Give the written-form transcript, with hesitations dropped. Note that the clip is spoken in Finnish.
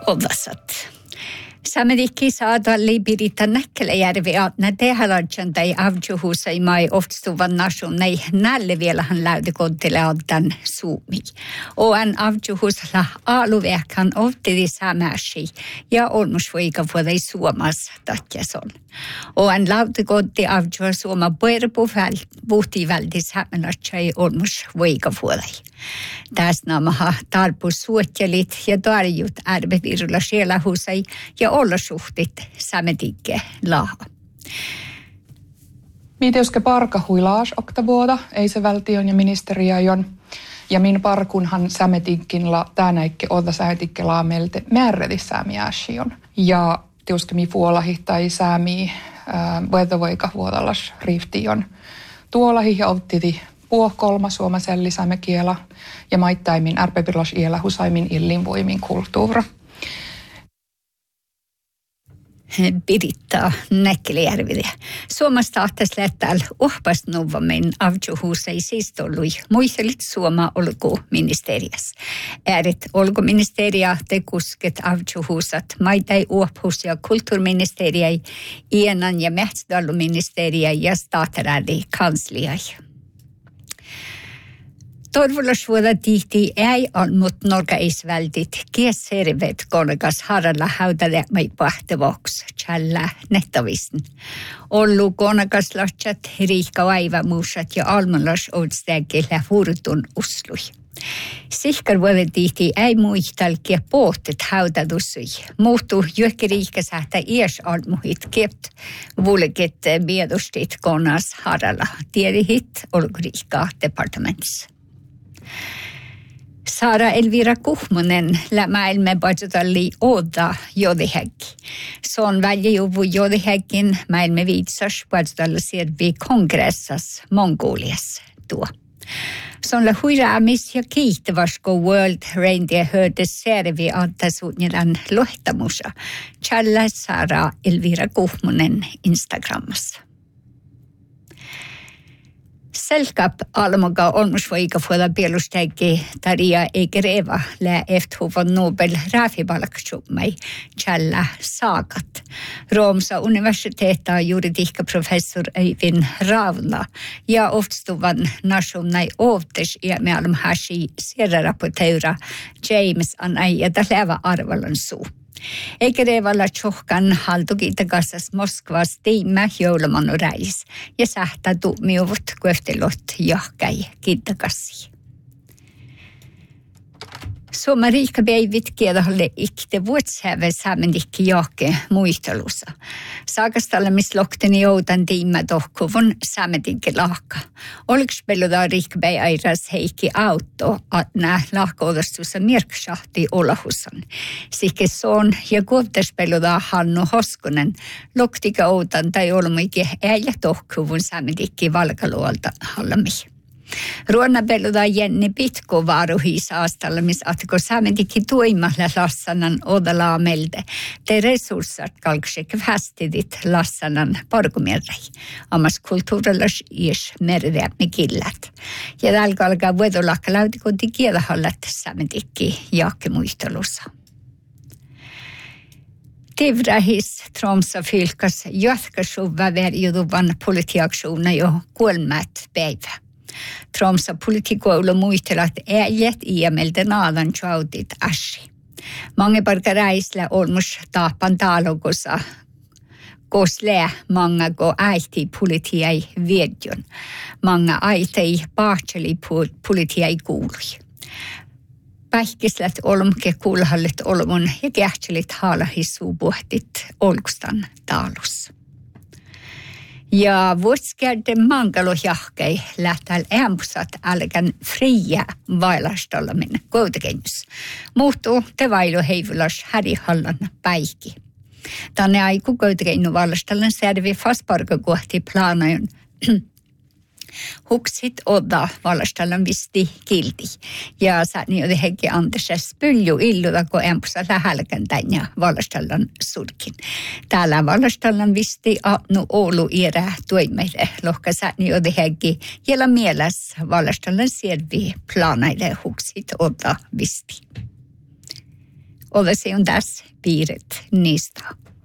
Odasat. Samadikki saadalli Birita Näkkäläjärvi aatna tehaladjan tai avjuhusai mai oftuvan nasun nei nälle vielähän läydekontille addan suumi. Oan avjuhusla aaluvekan oftidi samäsi ja olmusvoika vuodai suomas tatjason. Oan laudekontti avjuha suoma puerpu vuhti väldis hämmälätsai olmusvoika vuodai. Tässä namaha tarpus suotjelit ja tarjut arvevirula sielahusai ja olosuhtit sametikke laha. Miiteuske parka huilaas oktavuoda, ei se valtion ja ministeriön ja min parkunhan sametinkinla tänäikke oda säätikke laamelte määrädissäämiäsiön. Ja teuske mi puolahi tai säämi vedovoika vuodallas riftion. Tuolahi ja ottiti puokolma suomaselli saamekiela ja maittaimin ärpepirlas iellä husaimin illinvoimin kulttuura. Birita Näkkäläjärvi. Suomesta ahtas lähtääl uhpas nuvamin avjuhusei sistollui muistelit Suoma olkuministerias. Ääret olkuministeria te kusket avjuhusat maitai uhpus ja kulttuurministeriai, Ienan ja Mähtsdalluministeria ja staterääri kansliai. Torvulasvuoda tihti ei annut norgaisväldit kiesservet kollegas haralla haudale mai pahtevoks challa nettavisten. Ollu kollegas lahtsat riikka vaivamuusat ja almanlas odstäkillä hurtun uslui. Sihkar vuoda tihti ei muistalkia pohtet haudadusui. Muuttu jökkiriikka sähtä ies almuhit kept vulket miedustit konas haralla. Tiedihit olkuriikka departements. Sara Elvira Kuhmonen maailme budgetalli oda jodihäkki. Se on väljejuvu jodihäkin maailme viitsas budgetalla sirvi kongressas Mongolias tuo. Se on huiraamis ja kiittävasko World Reindeer Herders servi antasuunnilan lohtamusa. Challa Sara Elvira Kuhmonen Instagramassa. Selkap almoga olmusvoika fuoda bielustegi Taria Egereva lä eftuvan Nobel rafibalaksummai challa saagat. Roomsa universiteetta juridiikkaprofessor Øyvind Ravla ja oftuvan nationai oftes ja mealmhashi sierraraporteura James Anai ja läva arvalan suu. Egerevalla tjohkan haltukiitakassas Moskvas tiimä joulumanu räis ja sähtä tuumiuvut köftelot johkai kiitakassi. Suomen riikkapäivit kiedalle ikte vuotshäve saamendikki johke muistelussa. Saakastallamislokteni joutan tiimä tohkuvun saamendikki lahka. Oliks peluda riikkapäi airas heikki auto, at nää lahkoodastussa mirksahti olahusson. Sikke soon ja kuoptas peluda Hannu Hoskonen loktika outan tai olmuikin äijä tohkuvun saamendikki valkaluolta hallami. Ruonna peluda Jenni Pitko vaaruhis aastallamis atko saamendikki tuimahla lassanan odalaamelde. Te resurssat kalksek västidit lassanan parkumierrei. Amas kulttuurallas ies merveämme killat. Ja täällä alkaa vuodolakka lautikoti kielahallat saamendikki jaakke muistelussa. Tivrahis Tromsa fylkas jatkasuva verjuduvan politiaksuna jo 3 päivä. Tromsa politikoulu muistelat äijät iemeltä naadan tjautit ashi. Mange parkaräisillä olmus taapan taalokossa, koslää manga go äiti politiai viedjon. Manga äitei paatseli politiai kuului. Päihkislät olmke kulhallit olmun ja kähtselit haalahisuupuhtit olkustan taalus. Ja vuosikärden mangalohjahkei lähtääl ämpusat alkan fria vailastollamin koutekennys. Muuttuu te vailu heivulas härihallan päihki. Tänne aiku koutekennu valastallan servi fasparka kohti plaanajon. Huksit oda valastallan visti kilti. Ja sääni oli hekki anteses pylju illuda, kun ämpusa lähälkän tänne valastallan surkin. Täällä valastallan visti nu Oulu iärä tuimeille. Lohka sääni oli hekki jälä mieles valastallan servi plaanaille huksit oda visti. olisi on tässä piirret niistä.